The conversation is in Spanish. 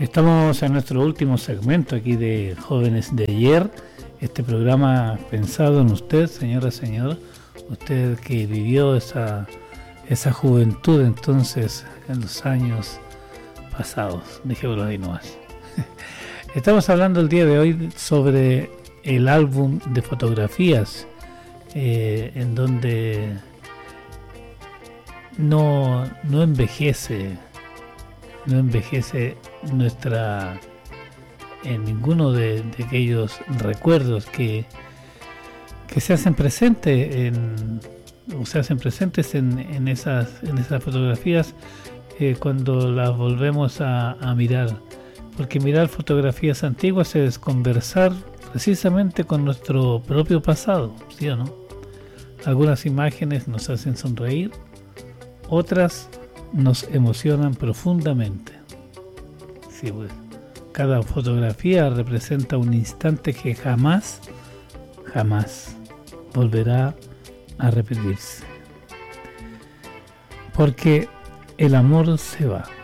Estamos en nuestro último segmento aquí de Jóvenes de Ayer, este programa pensado en usted, señora, señor, usted que vivió esa juventud entonces en los años pasados, dejémoslo ahí nomás. Estamos hablando el día de hoy sobre el álbum de fotografías, en donde no envejece en ninguno de aquellos recuerdos que se hacen presentes en esas fotografías cuando las volvemos a mirar, porque mirar fotografías antiguas es conversar precisamente con nuestro propio pasado, ¿sí o no? Algunas imágenes nos hacen sonreír, otras nos emocionan profundamente. Sí, pues, cada fotografía representa un instante que jamás volverá a repetirse. Porque el amor se va.